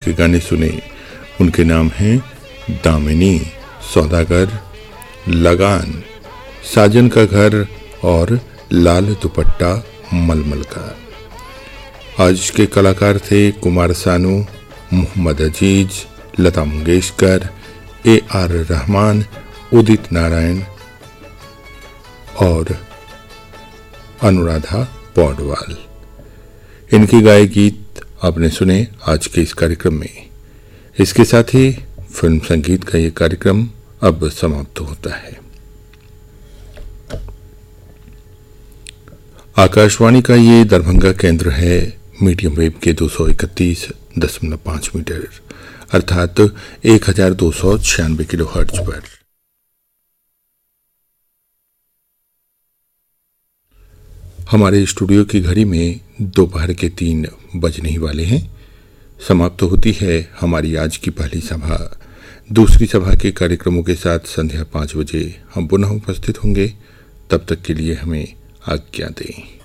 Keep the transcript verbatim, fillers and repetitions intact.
के गाने सुने। उनके नाम हैं दामिनी, सौदागर, लगान, साजन का घर और लाल दुपट्टा मलमल का। आज के कलाकार थे कुमार सानू, मोहम्मद अजीज, लता मंगेशकर, ए आर रहमान, उदित नारायण और अनुराधा पौडवाल। इनके गाए गीत आपने सुने आज के इस कार्यक्रम में। इसके साथ ही फिल्म संगीत का ये कार्यक्रम अब समाप्त होता है। आकाशवाणी का ये दरभंगा केंद्र है मीडियम वेव के दो सौ इकतीस दशमलव पांच मीटर अर्थात एक हजार दो सौ छियानवे किलो हर्ट्ज पर। हमारे स्टूडियो की घड़ी में दोपहर के तीन बजने ही वाले हैं। समाप्त होती है हमारी आज की पहली सभा। दूसरी सभा के कार्यक्रमों के साथ संध्या पाँच बजे हम पुनः उपस्थित होंगे। तब तक के लिए हमें आज्ञा दें।